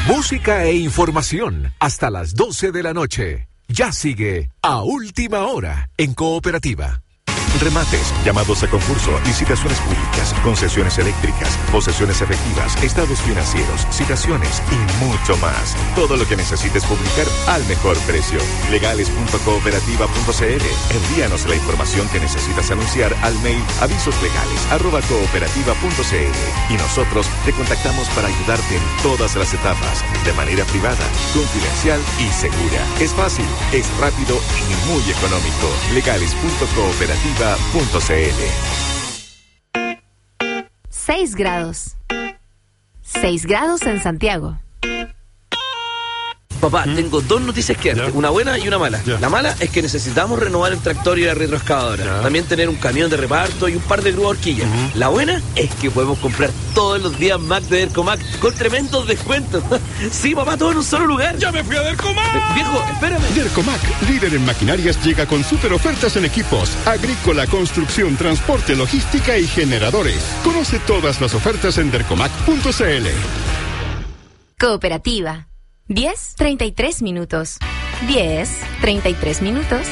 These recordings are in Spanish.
Música e información hasta las 12 de la noche. Ya sigue A Última Hora en Cooperativa. Remates, llamados a concurso, licitaciones públicas, concesiones eléctricas, posesiones efectivas, estados financieros, citaciones y mucho más. Todo lo que necesites publicar al mejor precio. Legales.cooperativa.cl. Envíanos la información que necesitas anunciar al mail avisoslegales@cooperativa.cl y nosotros te contactamos para ayudarte en todas las etapas, de manera privada, confidencial y segura. Es fácil, es rápido y muy económico. Legales.cooperativa.cl. 6 grados. 6 grados en Santiago. Papá, tengo dos noticias que darte, una buena y una mala. La mala es que necesitamos renovar el tractor y la retroexcavadora. También tener un camión de reparto y un par de grúas horquillas. La buena es que podemos comprar todos los días Mac de Dercomac con tremendos descuentos. Sí, papá, todo en un solo lugar. ¡Ya me fui a Dercomac! Viejo, espérame. Dercomac, líder en maquinarias, llega con super ofertas en equipos agrícola, construcción, transporte, logística y generadores. Conoce todas las ofertas en dercomac.cl. Cooperativa. 10:33 minutos. 10:33 minutos.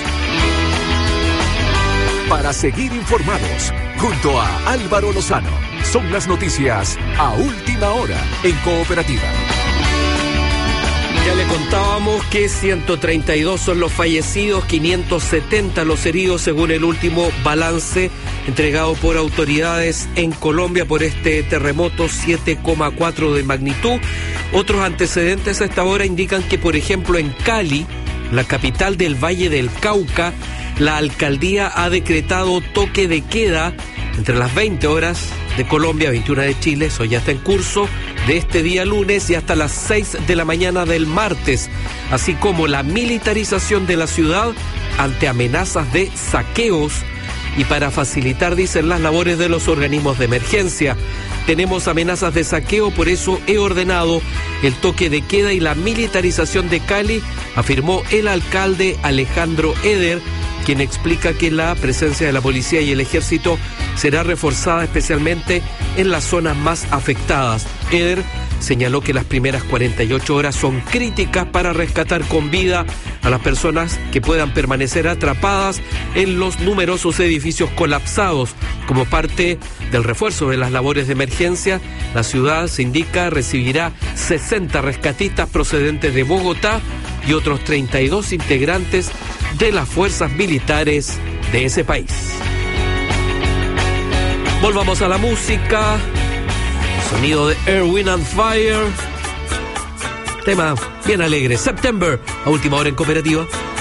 Para seguir informados, junto a Álvaro Lozano, son las noticias a última hora en Cooperativa. Ya le contábamos que 132 son los fallecidos, 570 los heridos según el último balance entregado por autoridades en Colombia por este terremoto 7,4 de magnitud. Otros antecedentes a esta hora indican que, por ejemplo, en Cali, la capital del Valle del Cauca, la alcaldía ha decretado toque de queda entre las 20 horas de Colombia, 21 de Chile, eso ya está en curso, de este día lunes y hasta las 6 de la mañana del martes, así como la militarización de la ciudad ante amenazas de saqueos y para facilitar, dicen, las labores de los organismos de emergencia. Tenemos amenazas de saqueo, por eso he ordenado el toque de queda y la militarización de Cali, afirmó el alcalde Alejandro Eder, quien explica que la presencia de la policía y el ejército será reforzada especialmente en las zonas más afectadas. Eder señaló que las primeras 48 horas son críticas para rescatar con vida a las personas que puedan permanecer atrapadas en los numerosos edificios colapsados. Como parte del refuerzo de las labores de emergencia, la ciudad, se indica, recibirá 60 rescatistas procedentes de Bogotá y otros 32 integrantes de las fuerzas militares de ese país. Volvamos a la música. Sonido de Earth, Wind and Fire. Tema bien alegre. September, a última hora en Cooperativa.